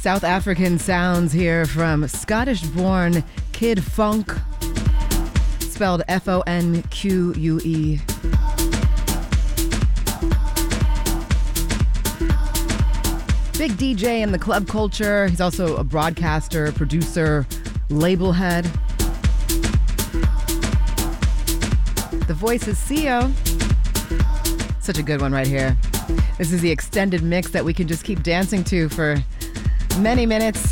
South African sounds here from Scottish-born Kid Funk, spelled Fonque. Big DJ in the club culture. He's also a broadcaster, producer, label head. The voice is Sio. Such a good one right here. This is the extended mix that we can just keep dancing to for many minutes.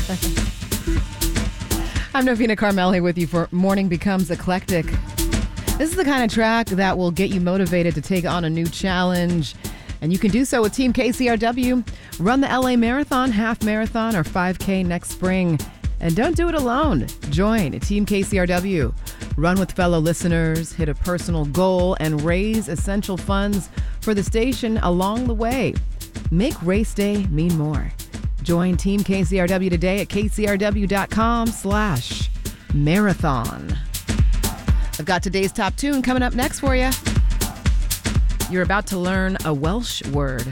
I'm Novina Carmelli with you for Morning Becomes Eclectic. This is the kind of track that will get you motivated to take on a new challenge. And you can do so with Team KCRW. Run the LA Marathon, half marathon, or 5K next spring. And don't do it alone. Join Team KCRW. Run with fellow listeners, hit a personal goal, and raise essential funds for the station along the way. Make race day mean more. Join Team KCRW today at kcrw.com/marathon. I've got today's top tune coming up next for you. You're about to learn a Welsh word.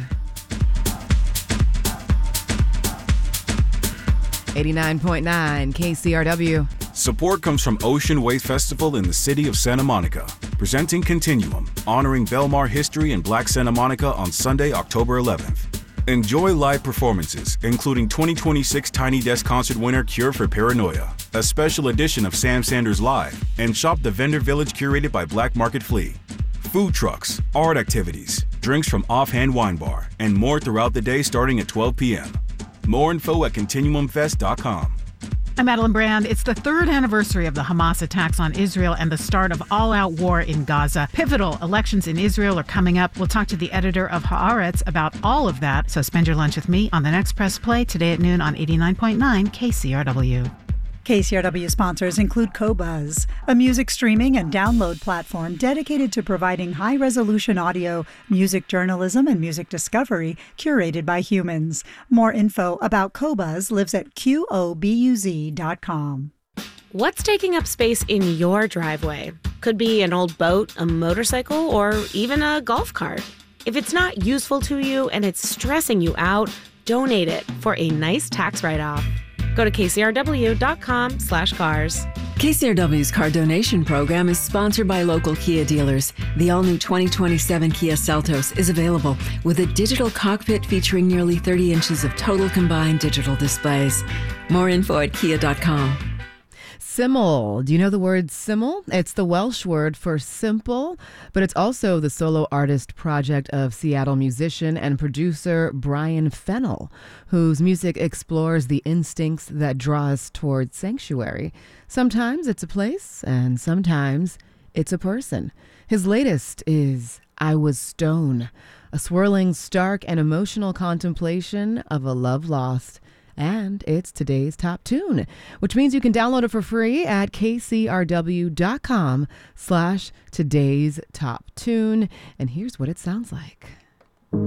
89.9 KCRW. Support comes from Ocean Wave Festival in the city of Santa Monica, presenting Continuum, honoring Belmar history in Black Santa Monica on Sunday, October 11th. Enjoy live performances, including 2026 Tiny Desk concert winner Cure for Paranoia, a special edition of Sam Sanders Live, and shop the vendor village curated by Black Market Flea. Food trucks, art activities, drinks from Offhand Wine Bar, and more throughout the day starting at 12 p.m. More info at ContinuumFest.com. I'm Madeline Brand. It's the third anniversary of the Hamas attacks on Israel and the start of all-out war in Gaza. Pivotal elections in Israel are coming up. We'll talk to the editor of Haaretz about all of that. So spend your lunch with me on the next Press Play today at noon on 89.9 KCRW. KCRW sponsors include Qobuz, a music streaming and download platform dedicated to providing high-resolution audio, music journalism, and music discovery curated by humans. More info about Qobuz lives at qobuz.com. What's taking up space in your driveway? Could be an old boat, a motorcycle, or even a golf cart. If it's not useful to you and it's stressing you out, donate it for a nice tax write-off. Go to kcrw.com/cars. KCRW's car donation program is sponsored by local Kia dealers. The all-new 2027 Kia Seltos is available with a digital cockpit featuring nearly 30 inches of total combined digital displays. More info at kia.com. Simul. Do you know the word simul? It's the Welsh word for simple, but it's also the solo artist project of Seattle musician and producer Brian Fennell, whose music explores the instincts that draw us towards sanctuary. Sometimes it's a place, and sometimes it's a person. His latest is I Was Stone, a swirling, stark, and emotional contemplation of a love lost. And it's today's top tune, which means you can download it for free at kcrw.com/today's top tune. And here's what it sounds like.